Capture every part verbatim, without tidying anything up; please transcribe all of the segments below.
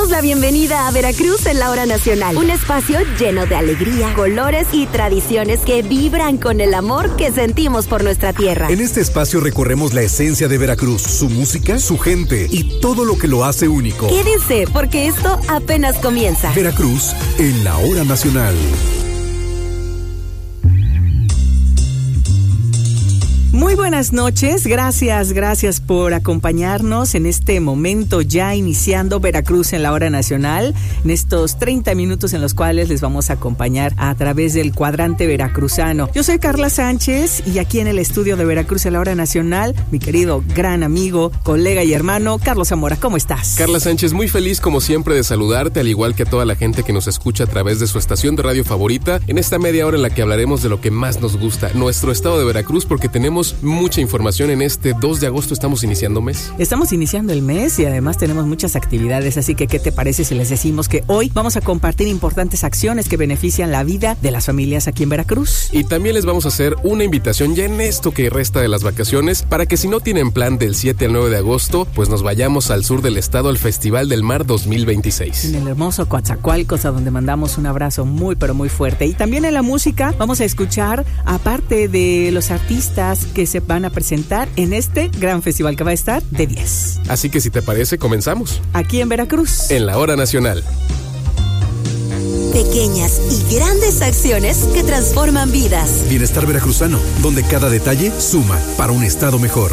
damos la bienvenida a Veracruz en la Hora Nacional. Un espacio lleno de alegría, colores y tradiciones que vibran con el amor que sentimos por nuestra tierra. En este espacio recorremos la esencia de Veracruz, su música, su gente y todo lo que lo hace único. Quédense, porque esto apenas comienza. Veracruz en la Hora Nacional. Muy buenas noches, gracias, gracias por acompañarnos en este momento ya iniciando Veracruz en la Hora Nacional, en estos treinta minutos en los cuales les vamos a acompañar a través del cuadrante veracruzano. Yo soy Carla Sánchez y aquí en el estudio de Veracruz en la Hora Nacional, mi querido gran amigo, colega y hermano, Carlos Zamora, ¿cómo estás? Carla Sánchez, muy feliz como siempre de saludarte, al igual que a toda la gente que nos escucha a través de su estación de radio favorita, en esta media hora en la que hablaremos de lo que más nos gusta, nuestro estado de Veracruz, porque tenemos mucha información en este dos de agosto. Estamos iniciando mes. Estamos iniciando el mes y además tenemos muchas actividades, así que ¿qué te parece si les decimos que hoy vamos a compartir importantes acciones que benefician la vida de las familias aquí en Veracruz? Y también les vamos a hacer una invitación ya en esto que resta de las vacaciones, para que si no tienen plan del siete al nueve de agosto, pues nos vayamos al sur del estado al Festival del Mar dos mil veintiséis. En el hermoso Coatzacoalcos, a donde mandamos un abrazo muy pero muy fuerte. Y también en la música vamos a escuchar, aparte de los artistas que se van a presentar en este gran festival que va a estar de diez. Así que si te parece, comenzamos. Aquí en Veracruz. En la Hora Nacional. Pequeñas y grandes acciones que transforman vidas. Bienestar veracruzano, donde cada detalle suma para un estado mejor.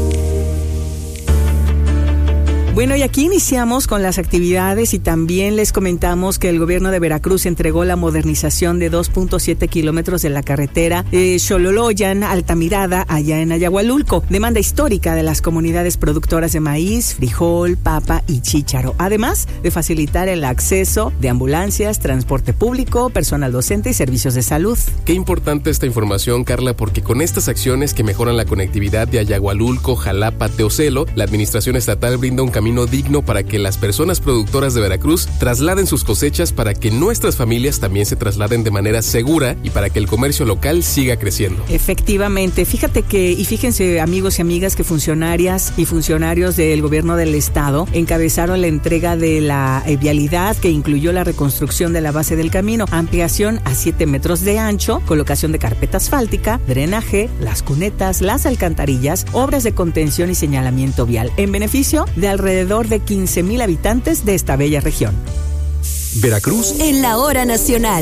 Bueno, y aquí iniciamos con las actividades y también les comentamos que el gobierno de Veracruz entregó la modernización de dos punto siete kilómetros de la carretera eh, Xololoyan-Altamirada, allá en Ayahualulco, demanda histórica de las comunidades productoras de maíz, frijol, papa y chícharo, además de facilitar el acceso de ambulancias, transporte público, personal docente y servicios de salud. Qué importante esta información, Carla, porque con estas acciones que mejoran la conectividad de Ayahualulco, Jalapa, Teocelo, la administración estatal brinda un camino digno para que las personas productoras de Veracruz trasladen sus cosechas, para que nuestras familias también se trasladen de manera segura y para que el comercio local siga creciendo. Efectivamente, fíjate que, y fíjense amigos y amigas, que funcionarias y funcionarios del gobierno del estado encabezaron la entrega de la eh, vialidad, que incluyó la reconstrucción de la base del camino, ampliación a siete metros de ancho, colocación de carpeta asfáltica, drenaje, las cunetas, las alcantarillas, obras de contención y señalamiento vial, en beneficio de alrededor de quince mil habitantes de esta bella región. Veracruz en la Hora Nacional.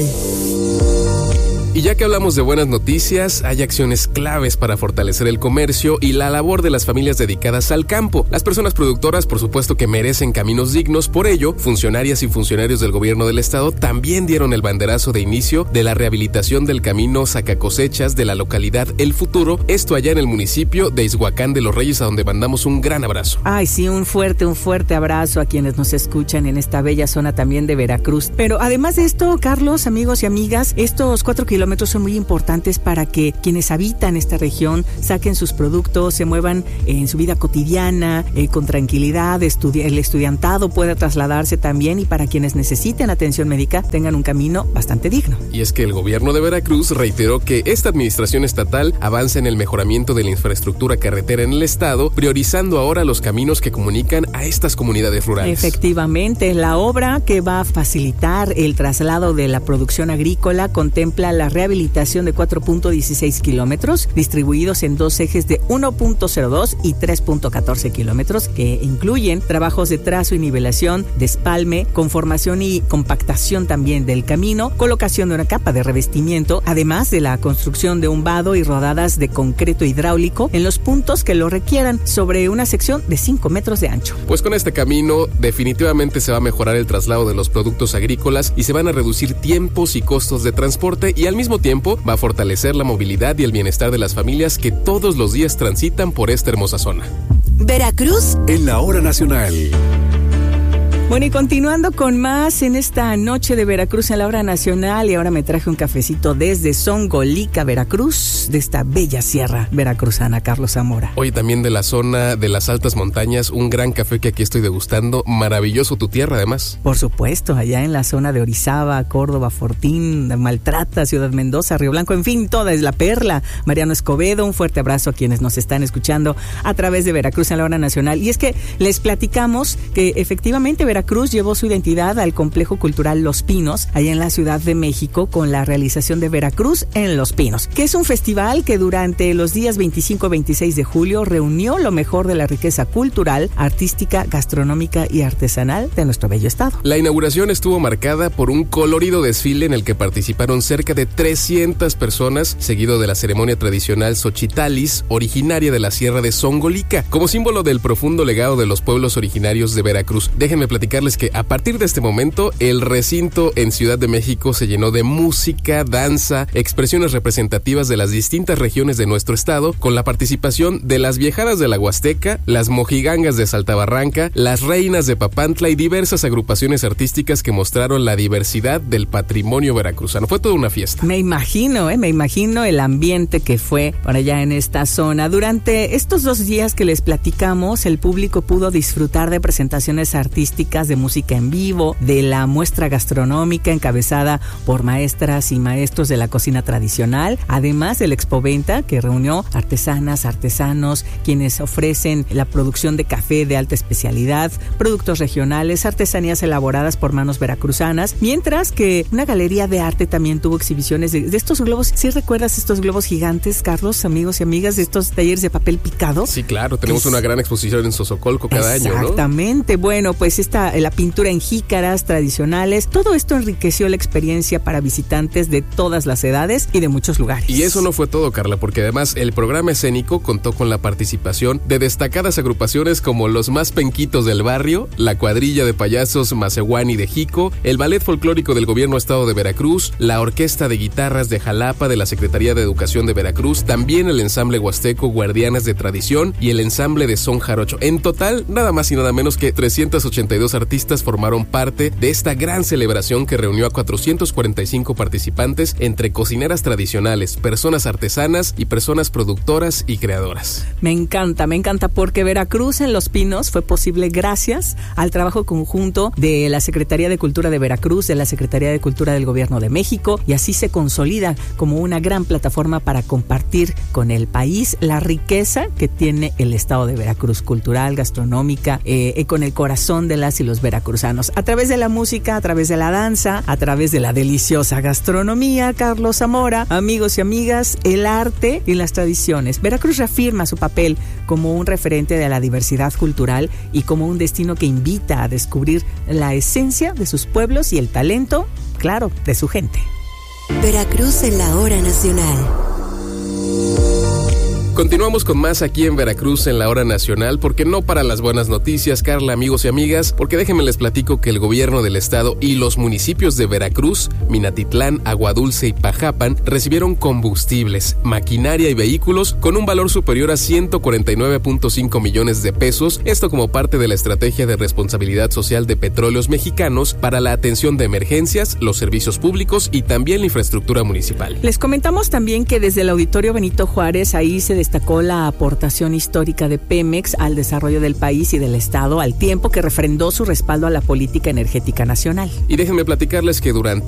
Y ya que hablamos de buenas noticias, hay acciones claves para fortalecer el comercio y la labor de las familias dedicadas al campo. Las personas productoras, por supuesto, que merecen caminos dignos. Por ello, funcionarias y funcionarios del gobierno del estado también dieron el banderazo de inicio de la rehabilitación del camino Sacacosechas de la localidad El Futuro, esto allá en el municipio de Izhuacán de los Reyes, a donde mandamos un gran abrazo. Ay, sí, un fuerte, un fuerte abrazo a quienes nos escuchan en esta bella zona también de Veracruz. Pero además de esto, Carlos, amigos y amigas, estos cuatro kilómetros son muy importantes para que quienes habitan esta región saquen sus productos, se muevan en su vida cotidiana, eh, con tranquilidad, estudi- el estudiantado pueda trasladarse también, y para quienes necesiten atención médica tengan un camino bastante digno. Y es que el gobierno de Veracruz reiteró que esta administración estatal avanza en el mejoramiento de la infraestructura carretera en el estado, priorizando ahora los caminos que comunican a estas comunidades rurales. Efectivamente, la obra que va a facilitar el traslado de la producción agrícola contempla la rehabilitación de cuatro punto dieciséis kilómetros distribuidos en dos ejes de uno punto cero dos y tres punto catorce kilómetros, que incluyen trabajos de trazo y nivelación, despalme, conformación y compactación también del camino, colocación de una capa de revestimiento, además de la construcción de un vado y rodadas de concreto hidráulico en los puntos que lo requieran, sobre una sección de cinco metros de ancho. Pues con este camino definitivamente se va a mejorar el traslado de los productos agrícolas y se van a reducir tiempos y costos de transporte, y al mismo mismo tiempo va a fortalecer la movilidad y el bienestar de las familias que todos los días transitan por esta hermosa zona. Veracruz en la Hora Nacional. Bueno, y continuando con más en esta noche de Veracruz en la Hora Nacional, y ahora me traje un cafecito desde Zongolica, Veracruz, de esta bella sierra veracruzana, Carlos Zamora. Hoy también de la zona de las altas montañas, un gran café que aquí estoy degustando, maravilloso tu tierra además. Por supuesto, allá en la zona de Orizaba, Córdoba, Fortín, Maltrata, Ciudad Mendoza, Río Blanco, en fin, toda es la perla. Mariano Escobedo, un fuerte abrazo a quienes nos están escuchando a través de Veracruz en la Hora Nacional. Y es que les platicamos que efectivamente Veracruz Veracruz llevó su identidad al Complejo Cultural Los Pinos, allá en la Ciudad de México, con la realización de Veracruz en Los Pinos, que es un festival que durante los días veinticinco y veintiséis de julio reunió lo mejor de la riqueza cultural, artística, gastronómica y artesanal de nuestro bello estado. La inauguración estuvo marcada por un colorido desfile en el que participaron cerca de trescientas personas, seguido de la ceremonia tradicional Xochitalis, originaria de la Sierra de Zongolica, como símbolo del profundo legado de los pueblos originarios de Veracruz. Déjenme platicarles que a partir de este momento, el recinto en Ciudad de México se llenó de música, danza, expresiones representativas de las distintas regiones de nuestro estado, con la participación de las viejadas de la Huasteca, las mojigangas de Saltabarranca, las reinas de Papantla y diversas agrupaciones artísticas que mostraron la diversidad del patrimonio veracruzano. Fue toda una fiesta. Me imagino, eh, me imagino el ambiente que fue por allá en esta zona. Durante estos dos días que les platicamos, el público pudo disfrutar de presentaciones artísticas, de música en vivo, de la muestra gastronómica encabezada por maestras y maestros de la cocina tradicional, además del Expoventa, que reunió artesanas, artesanos, quienes ofrecen la producción de café de alta especialidad, productos regionales, artesanías elaboradas por manos veracruzanas, mientras que una galería de arte también tuvo exhibiciones de, de estos globos. ¿Sí recuerdas estos globos gigantes, Carlos, amigos y amigas, de estos talleres de papel picado? Sí, claro, tenemos es... una gran exposición en Xozocolco cada año, ¿no? Exactamente, bueno, pues esta, la pintura en jícaras tradicionales, todo esto enriqueció la experiencia para visitantes de todas las edades y de muchos lugares. Y eso no fue todo, Carla, porque además el programa escénico contó con la participación de destacadas agrupaciones como los Más Penquitos del Barrio, la Cuadrilla de Payasos Macehuani de Jico, el Ballet Folclórico del Gobierno Estado de Veracruz, la Orquesta de Guitarras de Jalapa de la Secretaría de Educación de Veracruz, también el Ensamble Huasteco Guardianas de Tradición y el Ensamble de Son Jarocho. En total, nada más y nada menos que trescientos ochenta y dos artistas formaron parte de esta gran celebración que reunió a cuatrocientos cuarenta y cinco participantes entre cocineras tradicionales, personas artesanas y personas productoras y creadoras. Me encanta, me encanta porque Veracruz en Los Pinos fue posible gracias al trabajo conjunto de la Secretaría de Cultura de Veracruz, de la Secretaría de Cultura del Gobierno de México, y así se consolida como una gran plataforma para compartir con el país la riqueza que tiene el estado de Veracruz, cultural, gastronómica, eh, con el corazón de las y los veracruzanos. A través de la música, a través de la danza, a través de la deliciosa gastronomía, Carlos Zamora, amigos y amigas, el arte y las tradiciones. Veracruz reafirma su papel como un referente de la diversidad cultural y como un destino que invita a descubrir la esencia de sus pueblos y el talento, claro, de su gente. Veracruz en la hora nacional. Continuamos con más aquí en Veracruz en la hora nacional, porque no para las buenas noticias, Carla, amigos y amigas, porque déjenme les platico que el gobierno del estado y los municipios de Veracruz, Minatitlán, Aguadulce y Pajapan recibieron combustibles, maquinaria y vehículos con un valor superior a ciento cuarenta y nueve punto cinco millones de pesos, esto como parte de la estrategia de responsabilidad social de Petróleos Mexicanos para la atención de emergencias, los servicios públicos y también la infraestructura municipal. Les comentamos también que desde el Auditorio Benito Juárez ahí se destacó la aportación histórica de Pemex al desarrollo del país y del estado, al tiempo que refrendó su respaldo a la política energética nacional. Y déjenme platicarles que durante